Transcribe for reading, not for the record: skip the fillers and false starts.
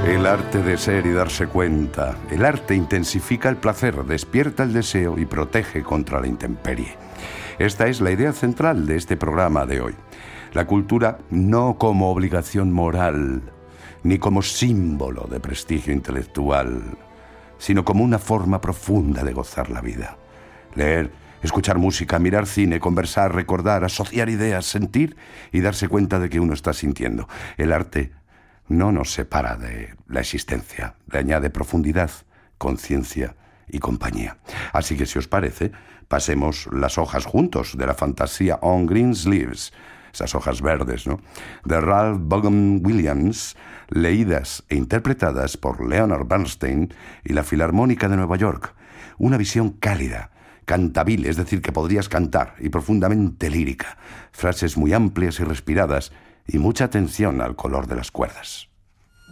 El arte de ser y darse cuenta. El arte intensifica el placer, despierta el deseo y protege contra la intemperie. Esta es la idea central de este programa de hoy. La cultura no como obligación moral, ni como símbolo de prestigio intelectual, sino como una forma profunda de gozar la vida. Leer, escuchar música, mirar cine, conversar, recordar, asociar ideas, sentir y darse cuenta de que uno está sintiendo. El arte no nos separa de la existencia, le añade profundidad, conciencia y compañía. Así que si os parece, pasemos las hojas juntos de la fantasía On Green Sleeves, esas hojas verdes, ¿no?, de Ralph Vaughan Williams, leídas e interpretadas por Leonard Bernstein y la Filarmónica de Nueva York. Una visión cálida, cantabile, es decir, que podrías cantar, y profundamente lírica. Frases muy amplias y respiradas, y mucha atención al color de las cuerdas.